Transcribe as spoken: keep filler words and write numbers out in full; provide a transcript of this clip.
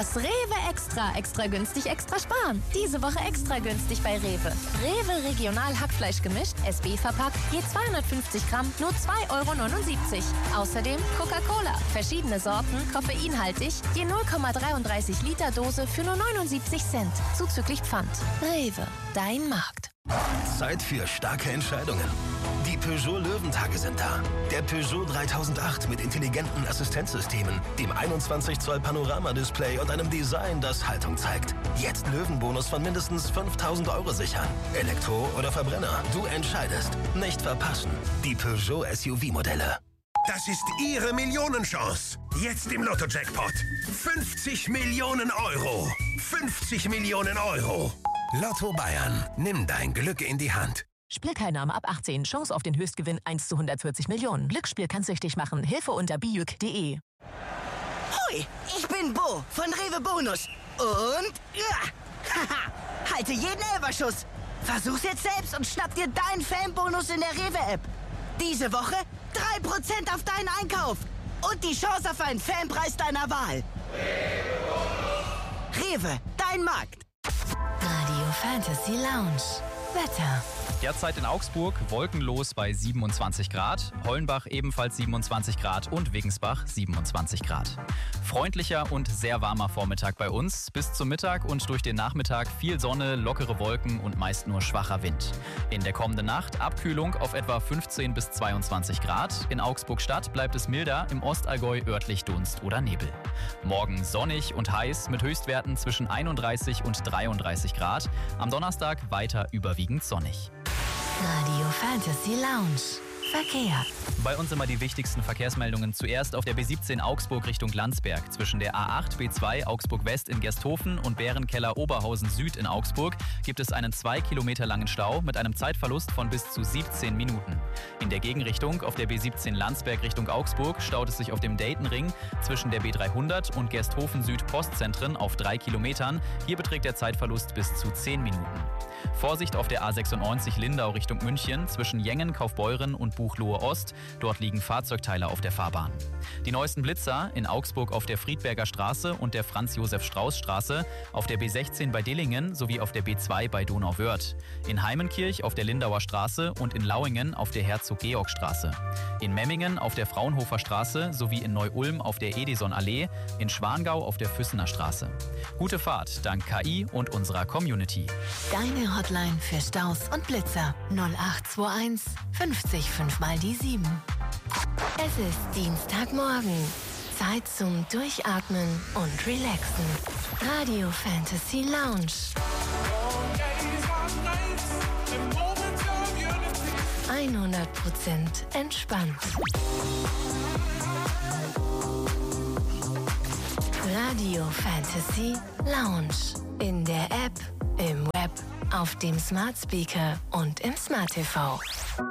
Das Rewe Extra. Extra günstig, extra sparen. Diese Woche extra günstig bei Rewe. Rewe Regional Hackfleisch gemischt, S B verpackt, je zweihundertfünfzig Gramm, nur zwei Euro neunundsiebzig. Außerdem Coca-Cola. Verschiedene Sorten, koffeinhaltig, je null Komma dreiunddreißig Liter Dose für nur neunundsiebzig Cent. Zuzüglich Pfand. Rewe, dein Markt. Zeit für starke Entscheidungen. Die Peugeot Löwentage sind da. Der Peugeot dreitausendacht mit intelligenten Assistenzsystemen, dem einundzwanzig Zoll Panoramadisplay und einem Design, das Haltung zeigt. Jetzt Löwenbonus von mindestens fünftausend Euro sichern. Elektro oder Verbrenner, du entscheidest. Nicht verpassen. Die Peugeot S U V-Modelle. Das ist Ihre Millionenchance. Jetzt im Lotto-Jackpot. fünfzig Millionen Euro. fünfzig Millionen Euro. Lotto Bayern. Nimm dein Glück in die Hand. Spielteilnahme ab achtzehn. Chance auf den Höchstgewinn eins zu hundertvierzig Millionen. Glücksspiel kann's süchtig machen. Hilfe unter bijuk punkt de. Hoi, ich bin Bo von Rewe Bonus. Und ja, haha, halte jeden Elberschuss. Versuch's jetzt selbst und schnapp dir deinen Fanbonus in der Rewe-App. Diese Woche drei Prozent auf deinen Einkauf. Und die Chance auf einen Fanpreis deiner Wahl. Rewe, dein Markt. Radio Fantasy Lounge. Wetter. Derzeit in Augsburg wolkenlos bei siebenundzwanzig Grad, Hollenbach ebenfalls siebenundzwanzig Grad und Wiggensbach siebenundzwanzig Grad. Freundlicher und sehr warmer Vormittag bei uns. Bis zum Mittag und durch den Nachmittag viel Sonne, lockere Wolken und meist nur schwacher Wind. In der kommenden Nacht Abkühlung auf etwa fünfzehn bis zweiundzwanzig Grad. In Augsburg Stadt bleibt es milder, im Ostallgäu örtlich Dunst oder Nebel. Morgen sonnig und heiß mit Höchstwerten zwischen einunddreißig und dreiunddreißig Grad. Am Donnerstag weiter überwiegend sonnig. Radio Fantasy Lounge. Verkehr. Bei uns immer die wichtigsten Verkehrsmeldungen. Zuerst auf der B siebzehn Augsburg Richtung Landsberg. Zwischen der A acht B zwei Augsburg West in Gersthofen und Bärenkeller Oberhausen Süd in Augsburg gibt es einen zwei Kilometer langen Stau mit einem Zeitverlust von bis zu siebzehn Minuten. In der Gegenrichtung auf der B siebzehn Landsberg Richtung Augsburg staut es sich auf dem Daytonring zwischen der B dreihundert und Gersthofen Süd Postzentren auf drei Kilometern. Hier beträgt der Zeitverlust bis zu zehn Minuten. Vorsicht auf der A sechsundneunzig Lindau Richtung München zwischen Jengen, Kaufbeuren und Buchloe Ost. Dort liegen Fahrzeugteile auf der Fahrbahn. Die neuesten Blitzer in Augsburg auf der Friedberger Straße und der Franz-Josef-Strauß-Straße, auf der B sechzehn bei Dillingen sowie auf der B zwei bei Donauwörth. In Heimenkirch auf der Lindauer Straße und in Lauingen auf der Herzog-Georg-Straße. In Memmingen auf der Fraunhofer Straße sowie in Neu-Ulm auf der Edison-Allee. In Schwangau auf der Füssener Straße. Gute Fahrt dank K I und unserer Community. Deine Hotline für Staus und Blitzer null acht zwei eins fünfzig fünf mal die sieben. Es ist Dienstagmorgen. Zeit zum Durchatmen und Relaxen. Radio Fantasy Lounge. hundert Prozent entspannt. Radio Fantasy Lounge. In der App, im Web, auf dem Smart Speaker und im Smart T V.